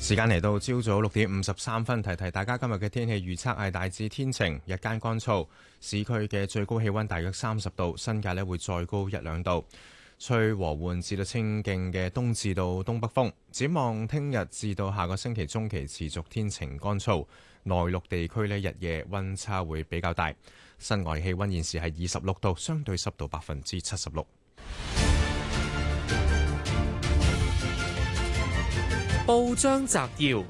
時間嚟到朝早6:53，提提大家今日嘅天氣預測係大致天晴，日間乾燥，市區嘅最高氣溫大約30度，新界會再高1-2度，吹和緩至到清勁嘅東至到東北風。展望聽日至到下個星期中期持續天晴乾燥，內陸地區日夜溫差會比較大。室外氣溫現時係26度，相對濕度76%。 報章摘要：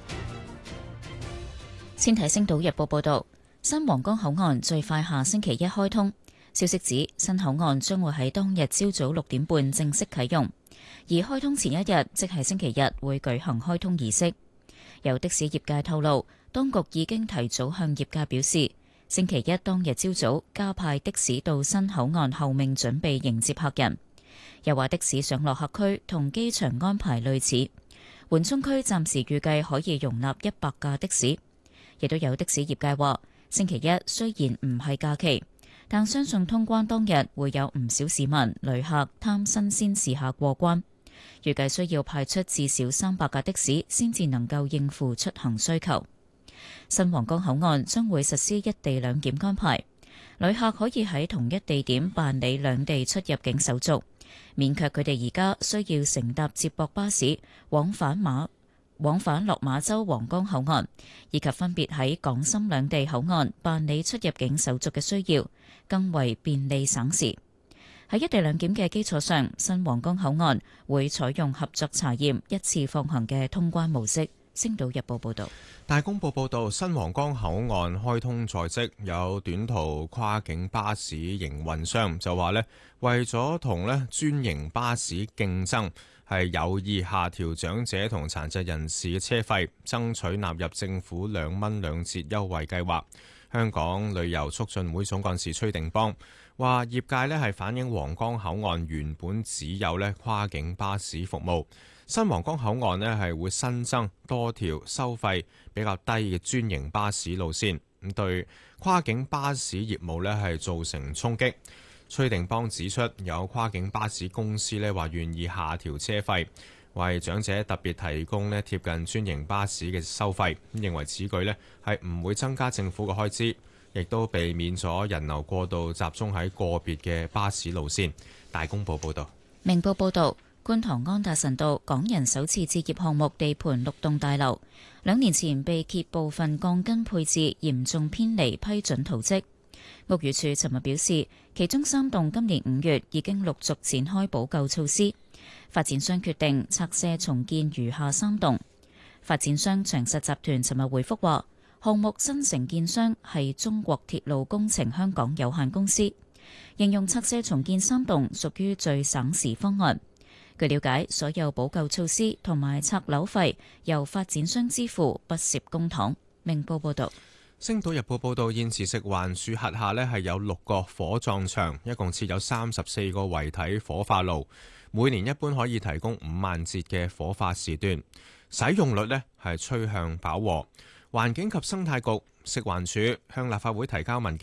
先睇《星島日報》報道，新皇崗口岸最快下星期一開通。消息指，新口岸將會喺當日朝早6點半正式啟用，而開通前一日，即係星期日，會舉行開通儀式。有的士業界透露，當局已經提早向業界表示，星期一當日朝早加派的士到新口岸候命準備迎接客人。又話的士上落客區同機場安排類似。緩衝區暫時預計可以容納100架的士，亦都有的士業界話，星期一雖然唔係假期，但相信通關當日會有唔少市民、旅客貪新鮮試下過關，預計需要派出至少300架的士先至能夠應付出行需求。新皇崗口岸將會實施一地兩檢安排，旅客可以喺同一地點辦理兩地出入境手續，免卻佢哋而家需要乘搭接駁巴士往返落馬洲皇崗口岸，以及分別喺港深兩地口岸辦理出入境手續嘅需要，更為便利省時。喺一地兩檢嘅基礎上，新皇崗口岸會採用合作查驗一次放行嘅通關模式。星島日報報道。 大公報報道，新皇崗口岸開通在即，有短途跨境巴士營運商就話為咗同專營巴士競爭，係有意下調長者同殘疾人士嘅車費，爭取納入政府2蚊2折優惠計劃。香港旅遊促進會總幹事崔定邦話，業界係反映皇崗口岸原本只有跨境巴士服務，新皇崗口岸係會新增多條收費比較低嘅專營巴士路線，咁對跨境巴士業務係造成衝擊。崔定邦指出，有跨境巴士公司話願意下調車費，為長者特別提供貼近專營巴士嘅收費，認為此舉係唔會增加政府嘅開支，亦都避免咗人流過度集中喺個別嘅巴士路線。大公報報道。 明報報道，觀塘安達臣道港人首次置業項目地盤6棟大樓2年前被揭部分鋼筋配置嚴重偏離批准圖則。屋宇署尋日表示，其中3棟今年5月已經陸續展開補救措施，發展商決定拆卸重建餘下3棟。發展商長實集團尋日回覆話，項目新承建商係中國鐵路工程香港有限公司，形容拆卸重建3棟屬於最省時方案。據了解，所有補救措施同埋拆樓費由發展商支付，不涉公帑。明報報道。 星島日報報道，現時食環署轄下係有6個火葬場，一共設有34個遺體火化爐，每年一般可以提供5萬節嘅火化時段，使用率係趨向飽和。環境及生態局、食環署向立法會提交文件。